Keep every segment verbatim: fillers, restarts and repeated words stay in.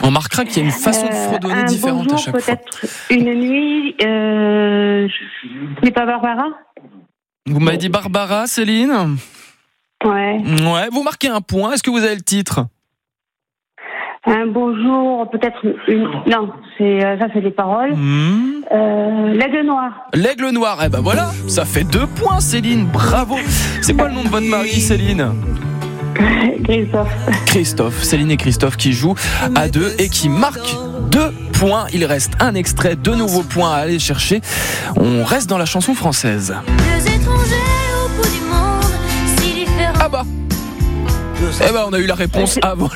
On remarquera qu'il y a une façon de fredonner euh, différente bonjour, à chaque fois. peut-être une nuit. Euh, c'est pas Barbara? Vous m'avez dit Barbara, Céline? Ouais. Ouais, vous marquez un point. Est-ce que vous avez le titre? Un bonjour, peut-être une. Non, c'est euh, ça, c'est les paroles. Mmh. Euh, L'aigle noir. L'aigle noir. Eh ben voilà, ça fait deux points, Céline. Bravo. C'est quoi le nom de votre mari, Céline? Christophe. Christophe. Céline et Christophe qui jouent à deux et qui marquent deux points. Il reste un extrait, deux nouveaux points à aller chercher. On reste dans la chanson française. Deux étrangers au bout du monde, si différents. Ah bah. Eh ben on a eu la réponse avant.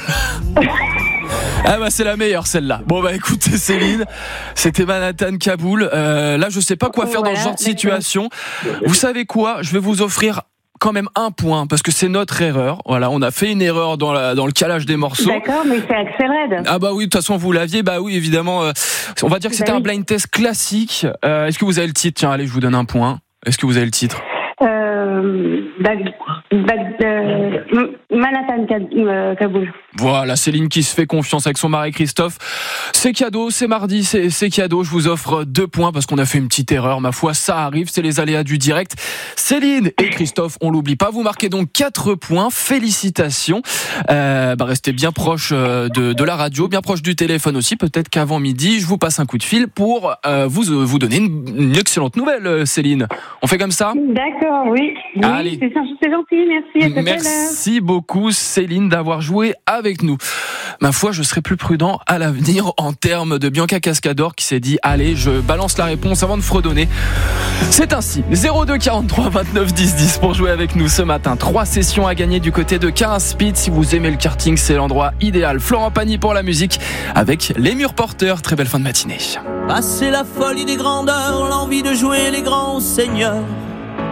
Ah bah c'est la meilleure celle-là. Bon bah écoutez Céline, c'était Manhattan Kaboul. Euh, là je sais pas quoi faire Voilà, dans ce genre de situation. Vous savez quoi? Je vais vous offrir quand même un point parce que c'est notre erreur. Voilà, on a fait une erreur dans la dans le calage des morceaux. D'accord, mais c'est Axel Red. Ah bah oui, de toute façon vous l'aviez. Bah oui évidemment. Euh, on va dire que c'était bah un oui. blind test classique. Euh, est-ce que vous avez le titre? Tiens allez, je vous donne un point. Est-ce que vous avez le titre? Euh, Bag, Bag, euh, Manhattan euh, Kaboul. Voilà, Céline qui se fait confiance avec son mari Christophe. C'est cadeau, c'est mardi, c'est, c'est cadeau. Je vous offre deux points parce qu'on a fait une petite erreur. Ma foi, ça arrive, c'est les aléas du direct. Céline et Christophe, on l'oublie pas. Vous marquez donc quatre points. Félicitations. Euh, bah restez bien proche de, de la radio, bien proche du téléphone aussi. Peut-être qu'avant midi, je vous passe un coup de fil pour euh, vous, vous donner une, une excellente nouvelle, Céline. On fait comme ça? D'accord, oui. oui Allez. C'est, c'est gentil, merci. À tout à l'heure. Merci beaucoup Céline d'avoir joué avec nous. Ma foi, je serai plus prudent à l'avenir en termes de Bianca Cascador qui s'est dit allez, je balance la réponse avant de fredonner. C'est ainsi. zéro deux quarante-trois vingt-neuf dix dix pour jouer avec nous ce matin. Trois sessions à gagner du côté de Carin Speed. Si vous aimez le karting, c'est l'endroit idéal. Florent Pagny pour la musique avec les murs porteurs. Très belle fin de matinée. Passer la folie des grandeurs, l'envie de jouer les grands seigneurs.